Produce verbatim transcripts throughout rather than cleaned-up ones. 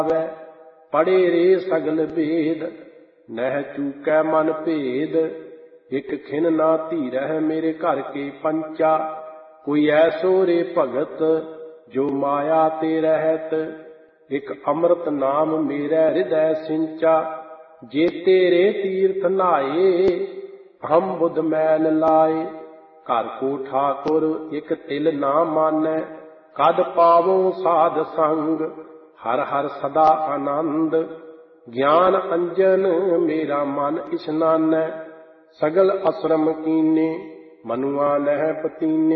पढ़े रे सगल भेद नह चूकै मन भेद। एक खिन ना धीरह मेरे घर के पंचा कोई ऐसो रे भगत जो माया ते रहत। एक अमृत नाम मेरे हृदय सिंचा जे तेरे तीर्थ नहाए हम बुध मैल लाए। घर को ठाकुर एक तिल ना मानै कद पावो साध संग हर हर सदा आनंद। ज्ञान अंजन मेरा मन इशनानै सगल असरम कीने मनुआ नह पतीने।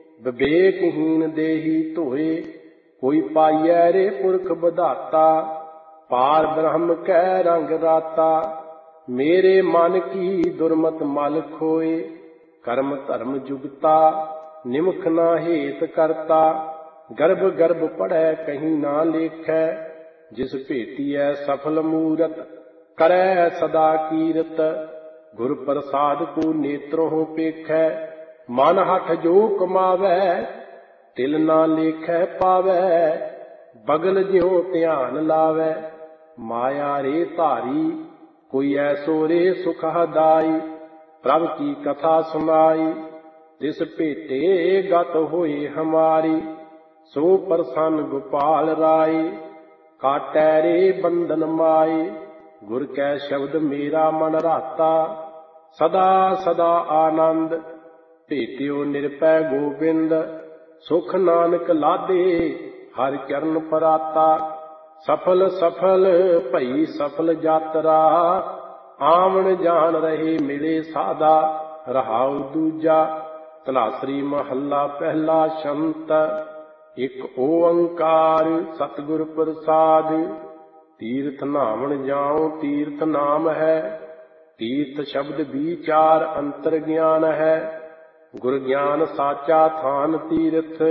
विवेकहीन देही धोए कोई पाइयै रे पुरख बधाता पार ब्रह्म कै रंग राता। मेरे मन की दुर्मत मल खोए कर्म धर्म जुगता निमख ना हेत करता। गर्भ गर्भ पढ़ै कहीं ना लेखै जिस भेटियै सफल मूरत करै सदा कीरत। गुर प्रसाद को नेत्रों पेखै मन हठ जो कमावै तिल ना लेखै पावै बगल ज्यों ध्यान लावै। माया रे धारी कोई ऐसो रे सुख हदाई प्रभ की कथा सुनाई। जिस भेटे गत होए हमारी सो प्रसन्न गोपाल राय। काटै रे बंधन माए गुर कै शब्द मेरा मन राता सदा सदा आनंद। भेटियो निरपै गोबिंद सुख नानक लादे हर चरण पराता। सफल सफल भई सफल यात्रा आवन जान रहे मिले सादा। रहाउ दूजा तलासरी महला पहला शंत। एक ओंकार सतगुर प्रसाद तीर्थ नावन जाओ तीर्थ नाम है। तीर्थ शब्द विचार अंतर ज्ञान है। गुर ज्ञान साचा थान तीर्थ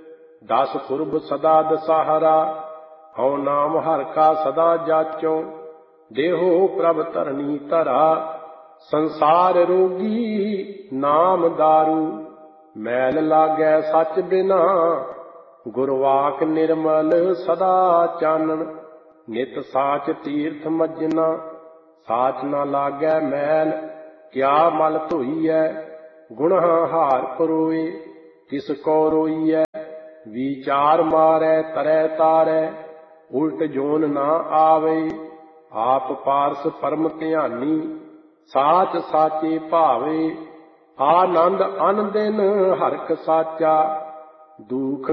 दस पुरब सदा दशहरा। हौ नाम हर का सदा जाचो देहो प्रभ धरनी धरा। संसार रोगी नाम दारू मैल लागै सच बिना। गुरवाक निर्मल सदा चानन नित साच तीर्थ मज्जना। साच ना लागै मैल क्या मल धोईऐ। गुणा हार परोए किस को रोईऐ। विचार मारै तरै तारै उल्ट जोन ना आवे। आप पारस परम ध्यानी साच साचे भावे। आनंद अन दिन हरक साचा दुख